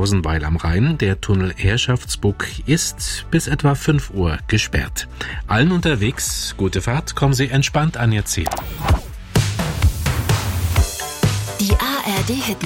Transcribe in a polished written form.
Sachsenhausen Weil am Rhein. Der Tunnel Herrschaftsbuck ist bis etwa 5 Uhr gesperrt. Allen unterwegs gute Fahrt, kommen Sie entspannt an Ihr Ziel. Die ARD